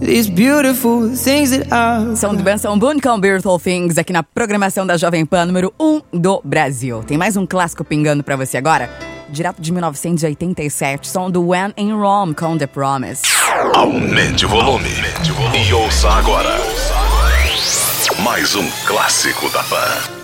these beautiful things that I... Som de Benção Boone com Beautiful Things aqui na programação da Jovem Pan número 1 do Brasil. Tem mais um clássico pingando pra você agora, direto de 1987, som do When in Rome com The Promise. Aumente o volume e ouça agora mais um clássico da Pan.